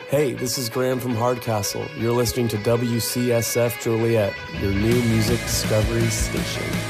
Hey, this is Graham from Hardcastle. You're listening to WCSF Joliet, your new music discovery station.